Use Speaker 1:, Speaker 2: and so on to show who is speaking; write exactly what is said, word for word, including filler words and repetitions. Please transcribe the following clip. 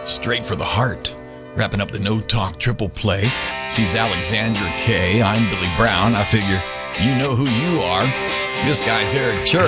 Speaker 1: straight for the heart. Wrapping up the No Talk Triple Play. She's Alexandra Kay. I'm Billy Brown. I figure you know who you are. This guy's Eric Church.